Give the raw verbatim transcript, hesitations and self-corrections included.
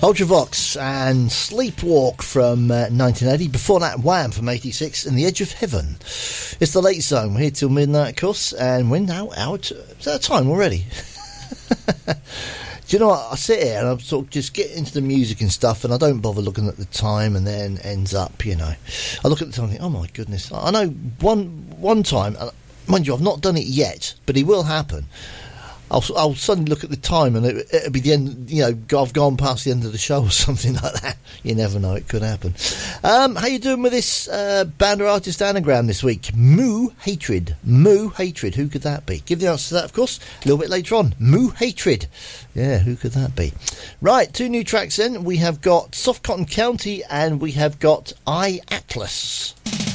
Ultravox and Sleepwalk from uh, nineteen eighty. Before that, Wham from eighty-six and The Edge of Heaven. It's the Late Zone. We're here till midnight, of course, and we're now out. Is that time already? Do you know what? I sit here and I sort of just get into the music and stuff, and I don't bother looking at the time, and then ends up, you know, I look at the time and think, oh my goodness. I know one one time, mind you, I've not done it yet, but it will happen. I'll, I'll suddenly look at the time and it, it'll be the end, you know, I've gone past the end of the show or something like that. You never know, it could happen. Um, how you doing with this uh, band or artist anagram this week? Moo Hatred. Moo Hatred. Who could that be? Give the answer to that, of course, a little bit later on. Moo Hatred. Yeah, who could that be? Right, two new tracks then. We have got Soft Cotton County and we have got I Atlas.